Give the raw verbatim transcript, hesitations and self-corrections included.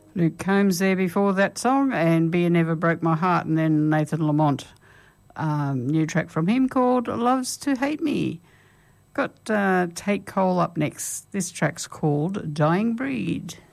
Luke Combs there before that song, and Beer Never Broke My Heart, and then Nathan Lamont. Um, new track from him called Loves to Hate Me. Got uh, Tate Cole up next. This track's called Dying Breed.